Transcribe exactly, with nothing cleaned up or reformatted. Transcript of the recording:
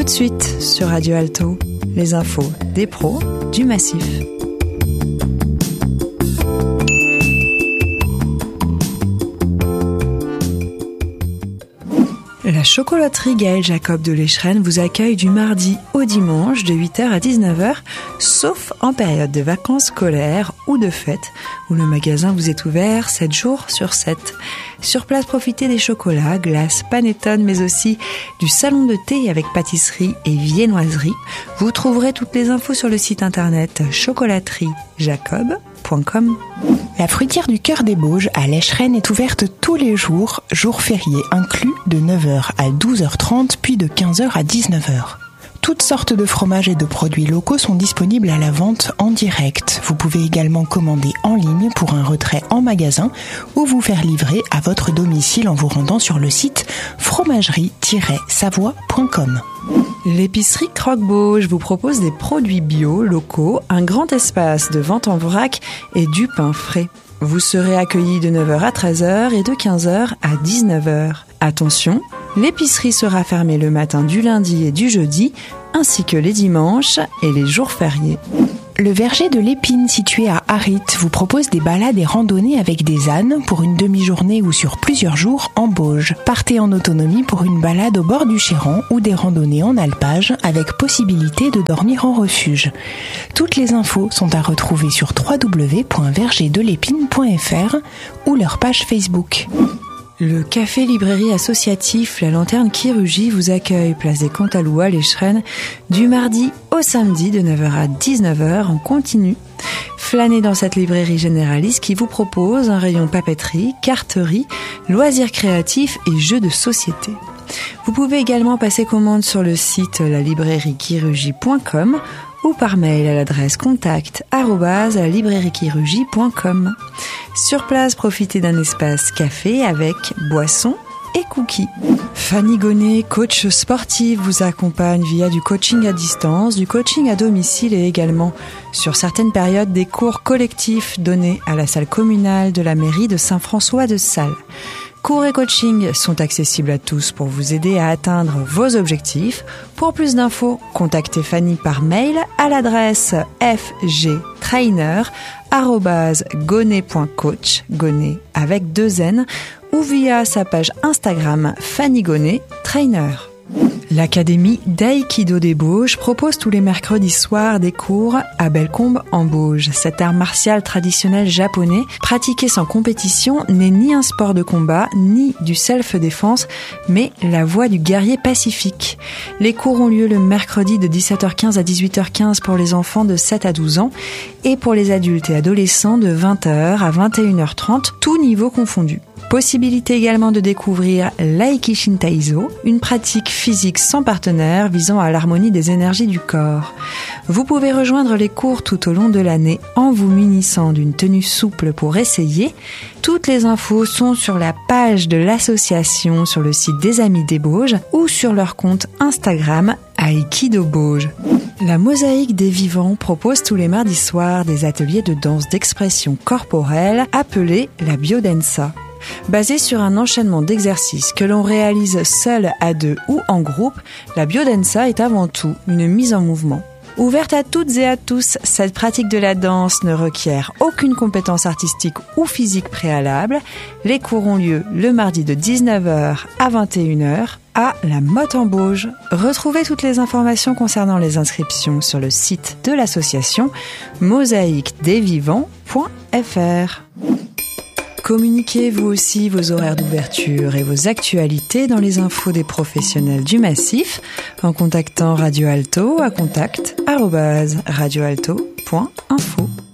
de suite sur Radio Alto, les infos des pros du massif. La chocolaterie Gaël Jacob de l'Échrennes vous accueille du mardi au dimanche de huit heures à dix-neuf heures, sauf en période de vacances scolaires ou de fêtes, où le magasin vous est ouvert sept jours sur sept. Sur place, profitez des chocolats, glaces, panettone, mais aussi du salon de thé avec pâtisserie et viennoiserie. Vous trouverez toutes les infos sur le site internet chocolaterie jacob point com. La fruitière du Cœur des Bauges à l'Échrennes est ouverte tous les jours, jours fériés inclus, de neuf heures à douze heures trente, puis de quinze heures à dix-neuf heures. Toutes sortes de fromages et de produits locaux sont disponibles à la vente en direct. Vous pouvez également commander en ligne pour un retrait en magasin ou vous faire livrer à votre domicile en vous rendant sur le site fromagerie tiret savoie point com. L'épicerie Croque-Bauge vous propose des produits bio, locaux, un grand espace de vente en vrac et du pain frais. Vous serez accueillis de neuf heures à treize heures et de quinze heures à dix-neuf heures. Attention, l'épicerie sera fermée le matin du lundi et du jeudi, ainsi que les dimanches et les jours fériés. Le verger de l'Épine, situé à Harit, vous propose des balades et randonnées avec des ânes pour une demi-journée ou sur plusieurs jours en Bauges. Partez en autonomie pour une balade au bord du Chéran ou des randonnées en alpage avec possibilité de dormir en refuge. Toutes les infos sont à retrouver sur w w w point verger de l'épine point f r ou leur page Facebook. Le café librairie associatif La Lanterne Chirurgie vous accueille place des Cantaloups à l'Échrennes du mardi au samedi de neuf heures à dix-neuf heures en continu. Flânez dans cette librairie généraliste qui vous propose un rayon papeterie, carterie, loisirs créatifs et jeux de société. Vous pouvez également passer commande sur le site la librairie chirurgie point com ou par mail à l'adresse contact arobase la librairie chirurgie point com. Sur place, profitez d'un espace café avec boissons et cookies. Fanny Gonnet, coach sportive, vous accompagne via du coaching à distance, du coaching à domicile et également, sur certaines périodes, des cours collectifs donnés à la salle communale de la mairie de Saint-François-de-Sales. Cours et coaching sont accessibles à tous pour vous aider à atteindre vos objectifs. Pour plus d'infos, contactez Fanny par mail à l'adresse f g trainer arobase gonnet point coach, Gonnet avec deux N, ou via sa page Instagram Fanny Gonnet Trainer. L'Académie d'Aïkido des Bauges propose tous les mercredis soirs des cours à Bellecombe en Bauges. Cet art martial traditionnel japonais, pratiqué sans compétition, n'est ni un sport de combat, ni du self-défense, mais la voie du guerrier pacifique. Les cours ont lieu le mercredi de dix-sept heures quinze à dix-huit heures quinze pour les enfants de sept à douze ans et pour les adultes et adolescents de vingt heures à vingt et une heures trente, tous niveaux confondus. Possibilité également de découvrir l'Aiki Shintaizo, une pratique physique sans partenaire visant à l'harmonie des énergies du corps. Vous pouvez rejoindre les cours tout au long de l'année en vous munissant d'une tenue souple pour essayer. Toutes les infos sont sur la page de l'association sur le site des Amis des Bauges ou sur leur compte Instagram Aikido Bauges. La Mosaïque des Vivants propose tous les mardis soirs des ateliers de danse d'expression corporelle appelés la biodanza. Basée sur un enchaînement d'exercices que l'on réalise seul, à deux ou en groupe, la biodanza est avant tout une mise en mouvement. Ouverte à toutes et à tous, cette pratique de la danse ne requiert aucune compétence artistique ou physique préalable. Les cours ont lieu le mardi de dix-neuf heures à vingt et une heures à la Motte en Bauges. Retrouvez toutes les informations concernant les inscriptions sur le site de l'association mosaïque des vivants point f r. Communiquez vous aussi vos horaires d'ouverture et vos actualités dans les infos des professionnels du massif en contactant Radio Alto à contact arobase radio alto point info.